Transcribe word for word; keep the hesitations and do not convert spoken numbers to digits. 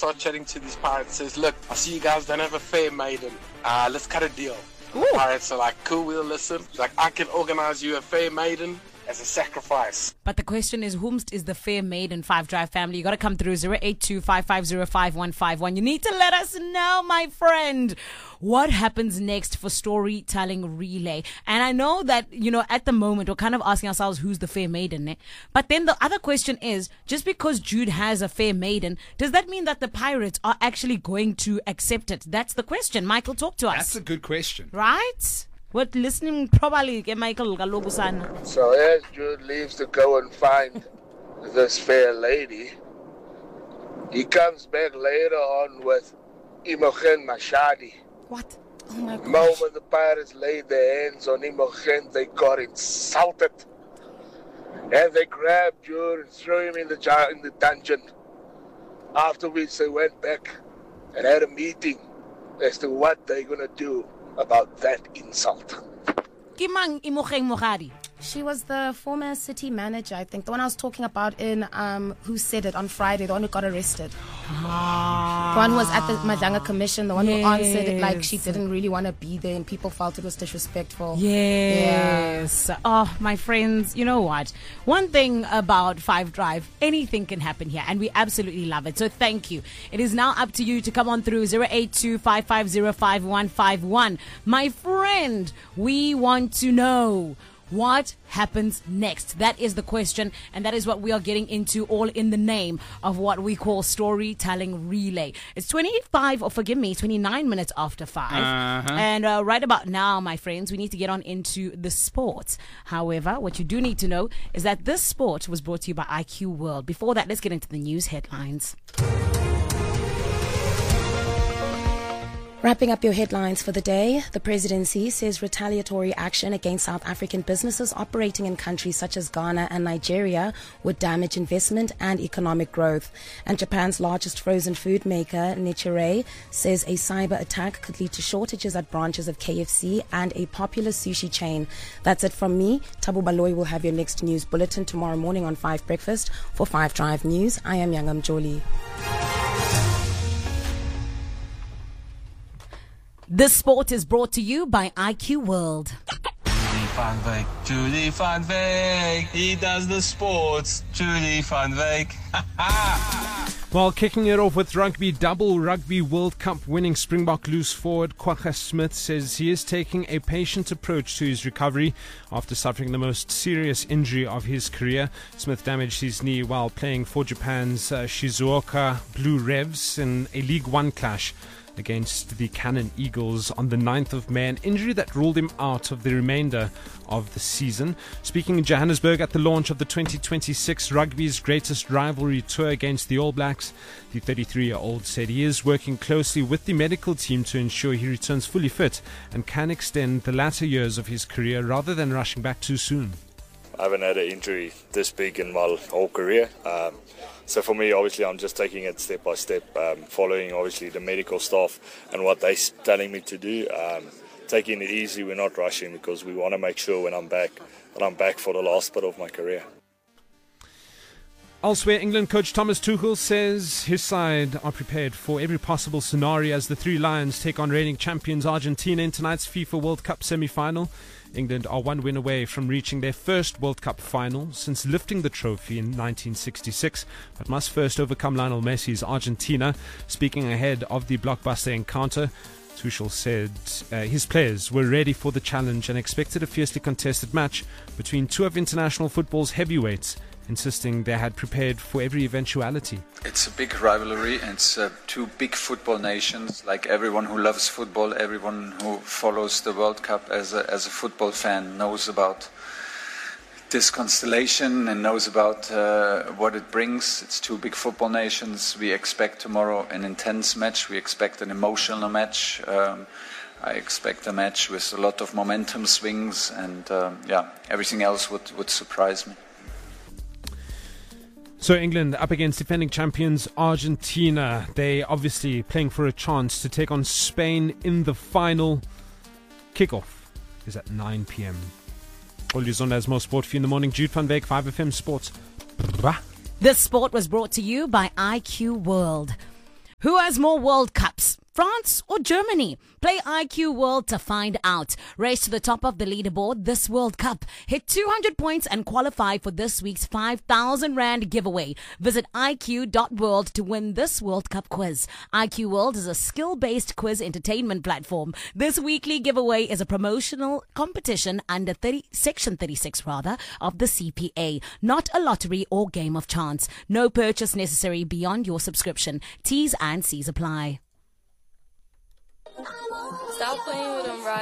start chatting to these pirates. Says, look, I see you guys don't have a fair maiden. Uh, let's cut a deal. Ooh. Pirates are like, cool, we'll listen. He's like, I can organize you a fair maiden as a sacrifice. But the question is, whomst is the fair maiden? Five Drive family, you got to come through zero eight two, five five zero, five one five one. You need to let us know, my friend, what happens next for Storytelling Relay. And I know that, you know, at the moment we're kind of asking ourselves who's the fair maiden, eh? But then the other question is, just because Jude has a fair maiden, does that mean that the Pirates are actually going to accept it? That's the question. Michael, talk to us. That's a good question. Right? What listening probably, ke Michael kaloku sana. So as Jude leaves to go and find this fair lady, he comes back later on with Imogen Mashadi. What? Oh my The God. moment the pirates laid their hands on Imogen, they got insulted. And they grabbed Jude and threw him in the jar in the dungeon. After which they went back and had a meeting as to what they're gonna do about that insult. Kimang Imogen Mogadi. She was the former city manager, I think. The one I was talking about in um, Who Said It on Friday, the one who got arrested. Ah. The one who was at the Madanga Commission, the one who answered it like she Yes. didn't really want to be there and people felt it was disrespectful. Yes. Oh, my friends, you know what? One thing about Five Drive, anything can happen here, and we absolutely love it. So thank you. It is now up to you to come on through zero eight two, five five zero, five one five one. My friend, we want to know, what happens next? That is the question, and that is what we are getting into, all in the name of what we call Storytelling Relay. It's twenty-five, or forgive me, twenty-nine minutes after five. Uh-huh. And uh, right about now, my friends, we need to get on into the sport. However, what you do need to know is that this sport was brought to you by I Q World. Before that, let's get into the news headlines. Wrapping up your headlines for the day, the presidency says retaliatory action against South African businesses operating in countries such as Ghana and Nigeria would damage investment and economic growth. And Japan's largest frozen food maker, Nichirai, says a cyber attack could lead to shortages at branches of K F C and a popular sushi chain. That's it from me. Tabu Baloy will have your next news bulletin tomorrow morning on five Breakfast. For five Drive News, I am Yangam Jolie. This sport is brought to you by I Q World. Julie van Wyk, Julie van Wyk, he does the sports, Julie van Wyk. Well, kicking it off with rugby, double Rugby World Cup winning Springbok loose forward Kwagga Smith says he is taking a patient approach to his recovery after suffering the most serious injury of his career. Smith damaged his knee while playing for Japan's uh, Shizuoka Blue Revs in a League One clash against the Cannon Eagles on the ninth of May, an injury that ruled him out of the remainder of the season. Speaking in Johannesburg at the launch of the twenty twenty-six Rugby's greatest rivalry tour against the All Blacks, the thirty-three-year-old said he is working closely with the medical team to ensure he returns fully fit and can extend the latter years of his career rather than rushing back too soon. I haven't had an injury this big in my whole career. Um, so for me, obviously, I'm just taking it step by step, um, following obviously the medical staff and what they're telling me to do. Um, taking it easy, we're not rushing because we want to make sure when I'm back that I'm back for the last bit of my career. Elsewhere, England coach Thomas Tuchel says his side are prepared for every possible scenario as the Three Lions take on reigning champions Argentina in tonight's FIFA World Cup semi-final. England are one win away from reaching their first World Cup final since lifting the trophy in nineteen sixty-six, but must first overcome Lionel Messi's Argentina. Speaking ahead of the blockbuster encounter, Tuchel said uh, his players were ready for the challenge and expected a fiercely contested match between two of international football's heavyweights, insisting they had prepared for every eventuality. It's a big rivalry, and it's uh, two big football nations. Like everyone who loves football, everyone who follows the World Cup as a, as a football fan knows about this constellation and knows about uh, what it brings. It's two big football nations. We expect tomorrow an intense match. We expect an emotional match. Um, I expect a match with a lot of momentum swings, and um, yeah, everything else would, would surprise me. So England up against defending champions Argentina. They obviously playing for a chance to take on Spain in the final. Kickoff is at nine p.m. All you on as more sport for you in the morning. Jude van Wyk, five F M Sports. This sport was brought to you by I Q World. Who has more World Cups? France or Germany? Play I Q World to find out. Race to the top of the leaderboard this World Cup. Hit two hundred points and qualify for this week's five thousand rand giveaway. Visit I Q dot world to win this World Cup quiz. I Q World is a skill-based quiz entertainment platform. This weekly giveaway is a promotional competition under thirty, Section thirty-six rather, of the C P A. Not a lottery or game of chance. No purchase necessary beyond your subscription. T's and C's apply. Stop playing with them, right?